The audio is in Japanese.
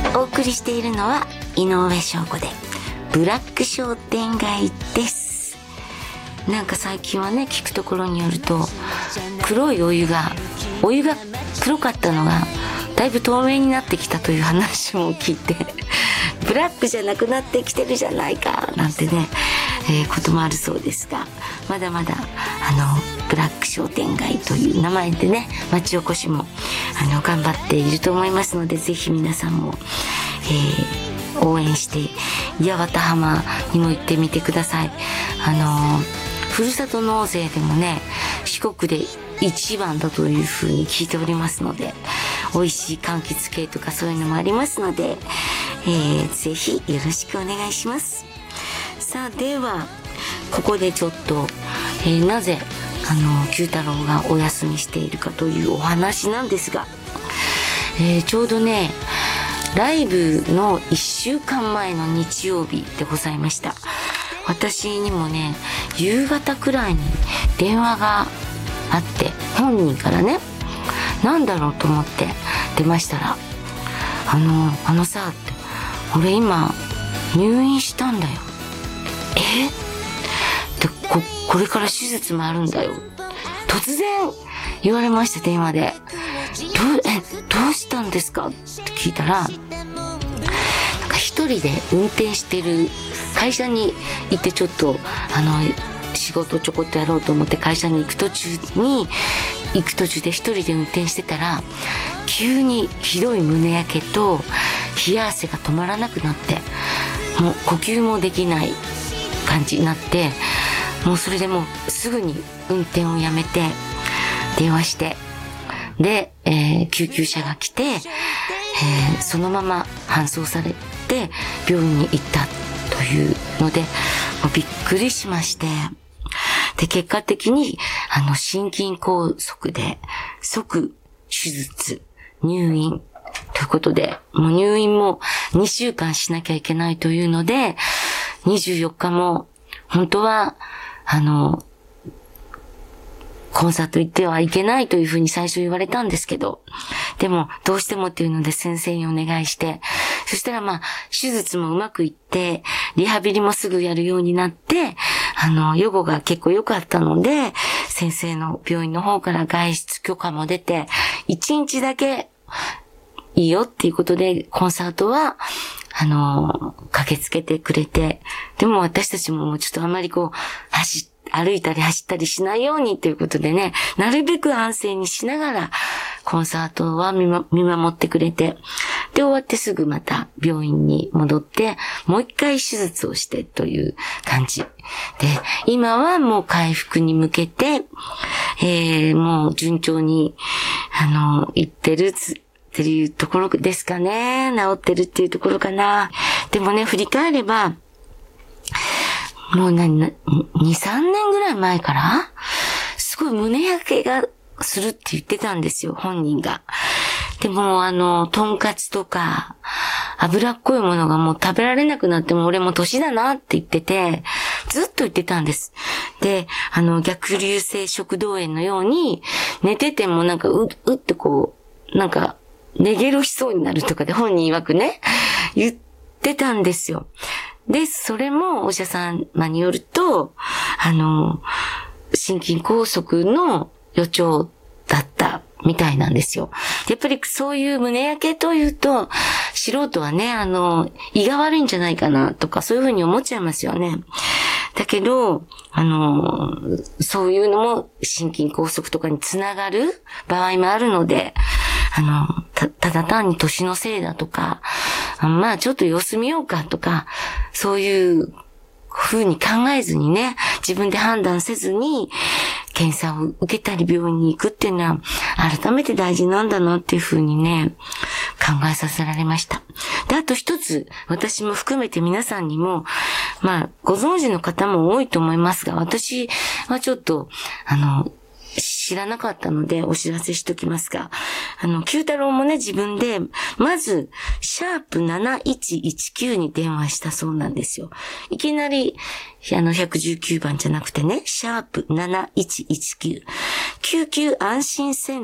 お送りしているのは井上翔子でブラック商店街です。なんか最近はね、聞くところによると黒いお湯が黒かったのがだいぶ透明になってきたという話も聞いてブラックじゃなくなってきてるじゃないかなんてね、こともあるそうですが、まだまだブラック商店街という名前でね、町おこしも頑張っていると思いますので、ぜひ皆さんも、応援して八幡浜にも行ってみてください。ふるさと納税でもね、四国で一番だというふうに聞いておりますので、美味しい柑橘系とかそういうのもありますので、ぜひよろしくお願いします。さあ、ではここでちょっと、なぜ九太郎がお休みしているかというお話なんですが、ちょうどね、ライブの1週間前の日曜日でございました。私にもね、夕方くらいに電話があって、本人からね、なんだろうと思って出ましたら、あのさって、俺今入院したんだよ。で、これから手術もあるんだよ。突然言われました、電話で。どうしたんですかって聞いたら、なんか一人で運転してる会社に行って、ちょっと仕事ちょこっとやろうと思って会社に行く途中で一人で運転してたら、急にひどい胸焼けと冷や汗が止まらなくなって、もう呼吸もできない感じになって、もうそれでもうすぐに運転をやめて電話して、で、救急車が来て、そのまま搬送されて病院に行ったというので、もうびっくりしまして、で、結果的に心筋梗塞で即手術入院ということで、もう入院も2週間しなきゃいけないというので、24日も本当はコンサート行ってはいけないというふうに最初言われたんですけど、でもどうしてもっていうので先生にお願いして、そしたら手術もうまくいって、リハビリもすぐやるようになって、予後が結構良かったので、先生の病院の方から外出許可も出て、1日だけいいよっていうことで、コンサートは駆けつけてくれて、でも私たちももうちょっとあまり歩いたり走ったりしないようにということでね、なるべく安静にしながらコンサートは見守ってくれて、で終わってすぐまた病院に戻ってもう一回手術をしてという感じで、今はもう回復に向けて、もう順調に行ってるっていうところですかね。治ってるっていうところかな。でもね、振り返ればもう2、3年ぐらい前から、すごい胸焼けがするって言ってたんですよ、本人が。でもとんかつとか、脂っこいものがもう食べられなくなっても、俺も年だなって言ってて、ずっと言ってたんです。で、逆流性食道炎のように、寝ててもなんかうってなんか、寝ゲロしそうになるとかで本人曰くね、言ってたんですよ。で、それもお医者様によると、心筋梗塞の予兆だったみたいなんですよ。やっぱりそういう胸焼けというと、素人はね、胃が悪いんじゃないかなとか、そういうふうに思っちゃいますよね。だけど、そういうのも心筋梗塞とかにつながる場合もあるので、ただ単に年のせいだとか、ちょっと様子見ようかとか、そういう風に考えずにね、自分で判断せずに、検査を受けたり病院に行くっていうのは、改めて大事なんだなっていう風にね、考えさせられました。で、あと一つ、私も含めて皆さんにも、ご存知の方も多いと思いますが、私はちょっと、知らなかったのでお知らせしときますが、九太郎もね、自分で、まず、#7119 に電話したそうなんですよ。いきなり、119番じゃなくてね、#7119。救急安心セン